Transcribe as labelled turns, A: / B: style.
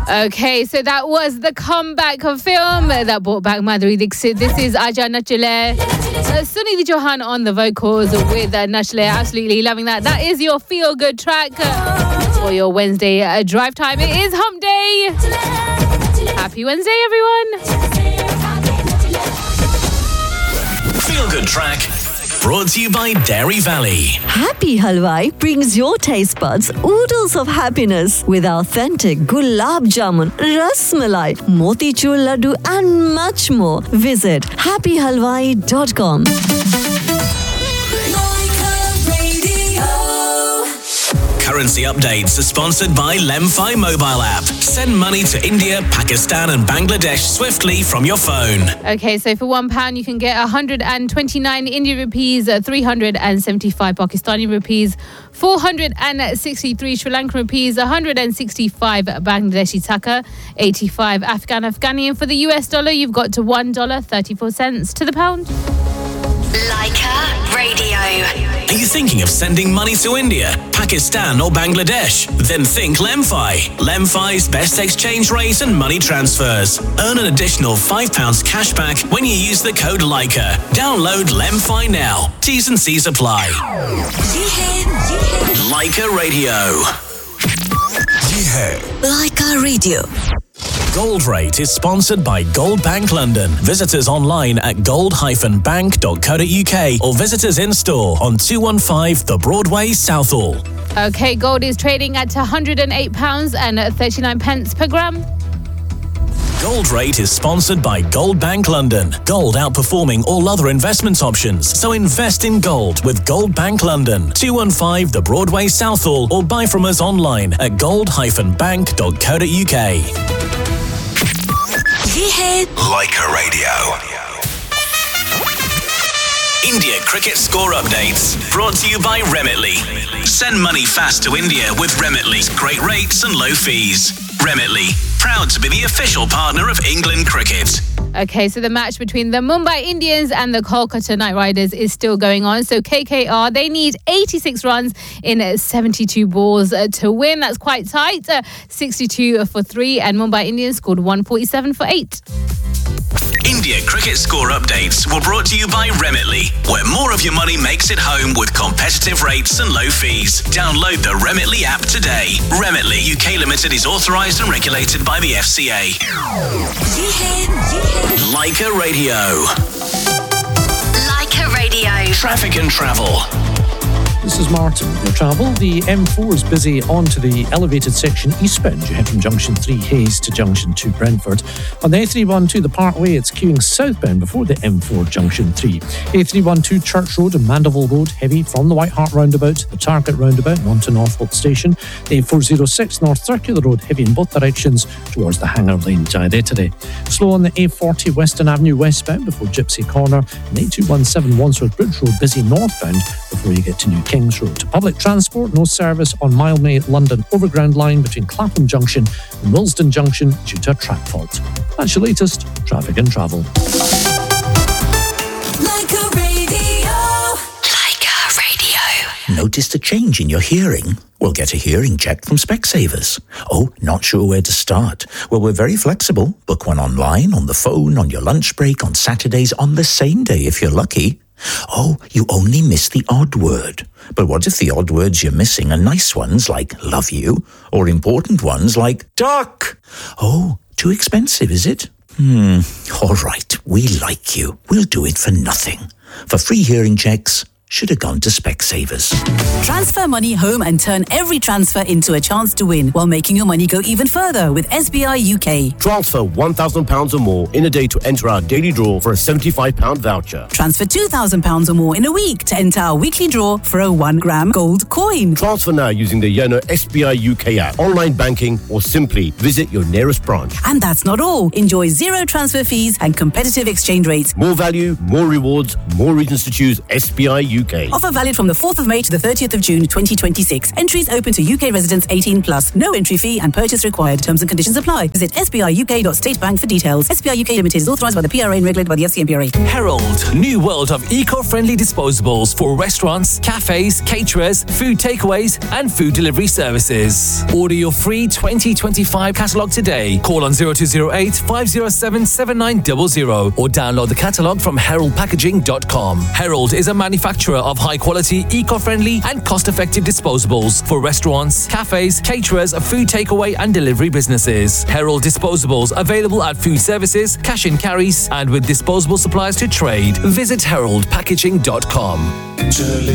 A: Okay, so that was the comeback of film that brought back Madhuri Dixit. This is Aaja Nachle. Sunidhi Chauhan on the vocals with Nachle. Absolutely loving that. That is your feel-good track for your Wednesday drive time. It is Hump Day. Happy Wednesday, everyone.
B: Feel-good track. Brought to you by Dairy Valley.
C: Happy Halwai brings your taste buds oodles of happiness with authentic gulab jamun, ras malai, motichur laddu and much more. Visit happyhalwai.com.
B: Currency updates are sponsored by Lemfi mobile app. Send money to India, Pakistan and Bangladesh swiftly from your phone.
A: Okay, so for £1 you can get 129 Indian rupees, 375 Pakistani rupees, 463 Sri Lankan rupees, 165 Bangladeshi taka, 85 Afghani. And for the US dollar, you've got to $1.34 to the pound.
D: Leica Radio.
B: Are you thinking of sending money to India, Pakistan or Bangladesh? Then think Lemfi. Lemfi's best exchange rate and money transfers. Earn an additional £5 cash back when you use the code Leica. Download Lemfi now. T's and C's apply. Leica Radio.
C: Leica Radio.
B: Gold Rate is sponsored by Gold Bank London. Visit us online at gold-bank.co.uk or visit us in store on 215 The Broadway, Southall.
A: Okay, gold is trading at £108.39 per gram.
B: Gold Rate is sponsored by Gold Bank London. Gold outperforming all other investment options. So invest in gold with Gold Bank London. 215 The Broadway, Southall, or buy from us online at gold-bank.co.uk.
E: Leica Radio.
B: India cricket score updates. Brought to you by Remitly. Send money fast to India with Remitly's great rates and low fees. Remitly, proud to be the official partner of England cricket.
A: Okay, so the match between the Mumbai Indians and the Kolkata Knight Riders is still going on. So KKR, they need 86 runs in 72 balls to win. That's quite tight. 62 for 3, and Mumbai Indians scored 147 for 8.
B: India cricket score updates were brought to you by Remitly, where more of your money makes it home with competitive rates and low fees. Download the Remitly app today. Remitly UK Limited is authorised and regulated by the FCA. Leica Radio.
D: Leica Radio.
B: Traffic and travel.
F: This is Martin. Your travel. The M4 is busy onto the elevated section eastbound. You head from Junction 3 Hayes to Junction 2 Brentford. On the A312 the Parkway, it's queuing southbound before the M4 Junction 3. A312 Church Road and Mandeville Road, heavy from the White Hart roundabout to the Target roundabout and onto Northholt Station. The A406 North Circular Road, heavy in both directions towards the Hanger Lane Today. Slow on the A40 Western Avenue westbound before Gypsy Corner, and A217 Wandsworth Bridge Road busy northbound before you get to New Kings Road. Public transport, no service on Mildmay London Overground line between Clapham Junction and Willesden Junction due to a track fault. That's your latest traffic and travel.
D: Leica Radio. Leica Radio.
E: Noticed a change in your hearing? Well, get a hearing check from Specsavers. Oh, not sure where to start? Well, we're very flexible. Book one online, on the phone, on your lunch break, on Saturdays, on the same day if you're lucky. Oh, you only miss the odd word. But what if the odd words you're missing are nice ones like love you, or important ones like duck? Oh, too expensive, is it? All right, we like you. We'll do it for nothing. For free hearing checks, should have gone to Specsavers.
G: Transfer money home and turn every transfer into a chance to win while making your money go even further with SBI UK.
H: Transfer £1,000 or more in a day to enter our daily draw for a £75 voucher.
G: Transfer £2,000 or more in a week to enter our weekly draw for a 1 gram gold coin.
H: Transfer now using the Yono SBI UK app, online banking, or simply visit your nearest branch.
G: And that's not all. Enjoy zero transfer fees and competitive exchange rates.
H: More value, more rewards, more reasons to choose SBI UK. UK.
G: Offer valid from the 4th of May to the 30th of June 2026. Entries open to UK residents 18 plus. No entry fee and purchase required. Terms and conditions apply. Visit sbiuk.statebank for details. SBI UK Limited is authorised by the PRA and regulated by the FCMPRA.
I: Herald, new world of eco-friendly disposables for restaurants, cafes, caterers, food takeaways and food delivery services. Order your free 2025 catalogue today. Call on 0208 507 7900 or download the catalogue from heraldpackaging.com. Herald is a manufacturer of high-quality, eco-friendly and cost-effective disposables for restaurants, cafes, caterers, food takeaway and delivery businesses. Herald disposables available at food services, cash and carries and with disposable supplies to trade. Visit heraldpackaging.com.